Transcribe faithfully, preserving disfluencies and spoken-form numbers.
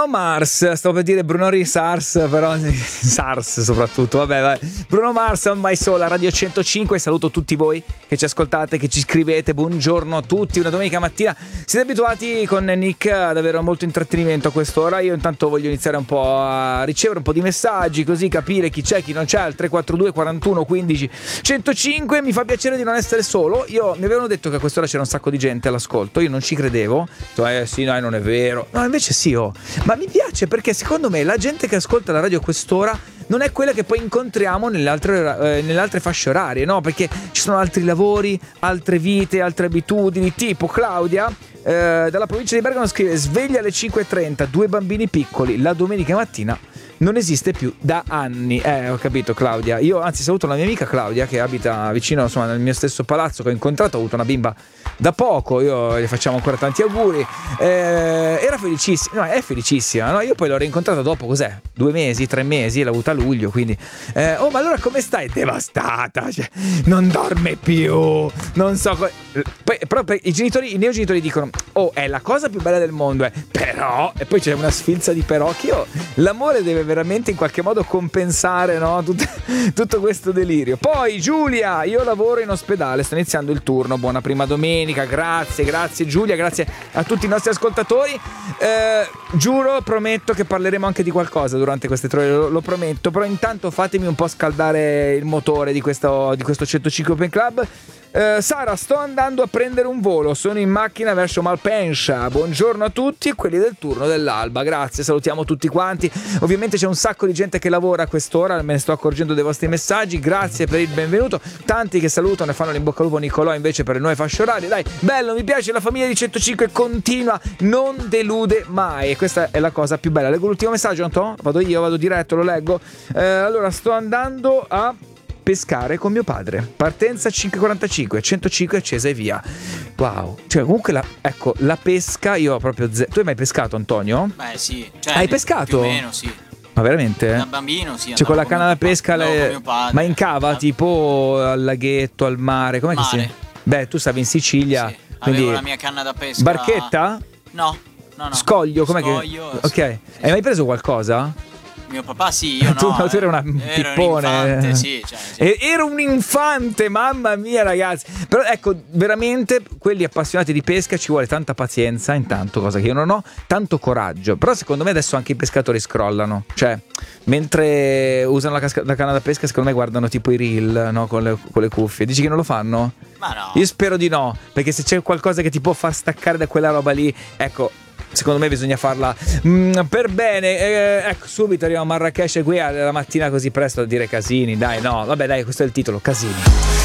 Bruno Mars, stavo per dire Bruno Risars, però Sars soprattutto, vabbè, vabbè. Bruno Mars, On My Soul, a Radio centocinque. Saluto tutti voi che ci ascoltate, che ci scrivete. Buongiorno a tutti, una domenica mattina. Siete abituati con Nick ad avere molto intrattenimento a quest'ora. Io intanto voglio iniziare un po' a ricevere un po' di messaggi, così capire chi c'è, chi non c'è, al tre quattro due quarantuno quindici centocinque. Mi fa piacere di non essere solo. Io mi avevano detto che a quest'ora c'era un sacco di gente all'ascolto, io non ci credevo. Eh sì, no, non è vero. No, invece sì, oh. Ma mi piace perché secondo me la gente che ascolta la radio a quest'ora non è quella che poi incontriamo nelle altre, eh, nelle altre fasce orarie, no? Perché ci sono altri lavori, altre vite, altre abitudini. Tipo Claudia eh, dalla provincia di Bergamo scrive: sveglia alle cinque e trenta, due bambini piccoli, la domenica mattina non esiste più da anni. Eh, ho capito, Claudia. Io anzi saluto la mia amica Claudia che abita vicino, insomma, nel mio stesso palazzo, che ho incontrato, ho avuto una bimba da poco, io le facciamo ancora tanti auguri. Eh, era felicissima, no, è felicissima, no? Io poi l'ho rincontrata dopo, cos'è? Due mesi, tre mesi, l'ho avuta a luglio, quindi eh, oh, ma allora come stai? Devastata, cioè, non dorme più, non so co- poi, però per i genitori, i neogenitori dicono: oh, è la cosa più bella del mondo, eh. Però, e poi c'è una sfilza di però, che io, l'amore deve veramente in qualche modo compensare, no? Tutto, tutto questo delirio. Poi Giulia, io lavoro in ospedale, sto iniziando il turno, buona prima domenica, grazie, grazie Giulia, grazie a tutti i nostri ascoltatori. Eh, giuro, prometto che parleremo anche di qualcosa durante queste tre ore, lo, lo prometto, però intanto fatemi un po' scaldare il motore di questo, di questo centocinque Open Club. Uh, Sara, sto andando a prendere un volo, sono in macchina verso Malpensa. Buongiorno a tutti e quelli del turno dell'alba, grazie, salutiamo tutti quanti. Ovviamente c'è un sacco di gente che lavora a quest'ora, me ne sto accorgendo dei vostri messaggi, grazie per il benvenuto. Tanti che salutano e fanno l'in bocca al lupo Nicolò invece per le nuove fasce orarie. Dai, bello, mi piace, la famiglia di centocinque continua, non delude mai, e questa è la cosa più bella. Leggo l'ultimo messaggio, Anto? Vado io, vado diretto, lo leggo. Uh, allora, sto andando a pescare con mio padre, partenza cinque e quarantacinque, centocinque accesa e via. Wow, cioè comunque la, ecco, la pesca io proprio ze- tu hai mai pescato, Antonio? Beh sì, cioè, hai pescato? Più o meno sì. Ma veramente? Da bambino sì. Cioè con la canna da pesca le... ma in cava, da... tipo al laghetto, al mare, com'è mare. Che si... Beh, tu stavi in Sicilia, sì. quindi... avevo la mia canna da pesca. Barchetta? No, no, no. Scoglio, com'è Scoglio, che... Ok, sì. hai mai preso qualcosa? Mio papà sì, io tu, no. Tu eri una ero pippone. Un infante, sì, cioè, sì. Ero un infante, mamma mia ragazzi. Però ecco, veramente quelli appassionati di pesca ci vuole tanta pazienza, intanto, cosa che io non ho, tanto coraggio. Però secondo me adesso anche i pescatori scrollano. Cioè, mentre usano la, casca- la canna da pesca, secondo me guardano tipo i reel, no? Con le, con le cuffie. Dici che non lo fanno? Ma no. Io spero di no, perché se c'è qualcosa che ti può far staccare da quella roba lì, ecco, secondo me bisogna farla mm, per bene. Eh, ecco, subito arriviamo a Marrakesh qui alla mattina così presto a dire casini. Dai, no, vabbè, dai, questo è il titolo, casini.